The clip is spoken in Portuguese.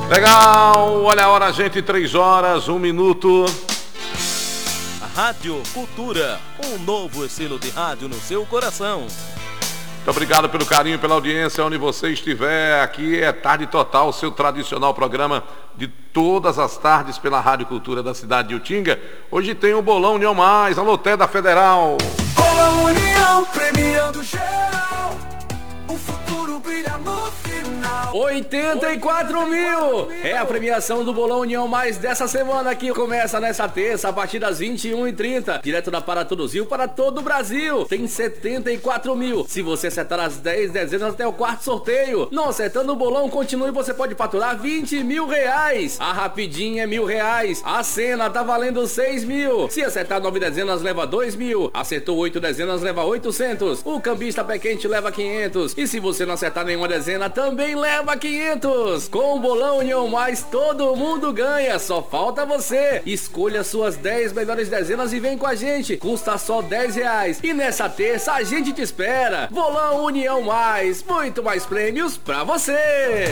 Legal, olha a hora, gente, 3 horas, 1 minuto. Rádio Cultura, um novo estilo de rádio no seu coração. Muito obrigado pelo carinho, pela audiência, onde você estiver. Aqui é Tarde Total, seu tradicional programa de todas as tardes pela Rádio Cultura da cidade de Utinga. Hoje tem o Bolão União Mais, a Loté da Federal. Bolão União, premiando geral, o futuro brilha no final. 84 mil! É a premiação do Bolão União Mais dessa semana, que começa nessa terça, a partir das 21h30, direto da Paratuduzil para todo o Brasil. Tem 74 mil. Se você acertar as 10 dezenas até o quarto sorteio, não acertando o bolão, continue, você pode faturar 20 mil reais. A rapidinha é R$1.000. A cena tá valendo 6 mil. Se acertar 9 dezenas, leva 2 mil. Acertou 8 dezenas, leva 800. O cambista pé quente leva 500. E se você não acertar nenhuma dezena, também leva 500. Com o Bolão União Mais, todo mundo ganha. Só falta você. Escolha suas 10 melhores dezenas e vem com a gente. Custa só R$10. E nessa terça a gente te espera. Bolão União Mais, muito mais prêmios pra você.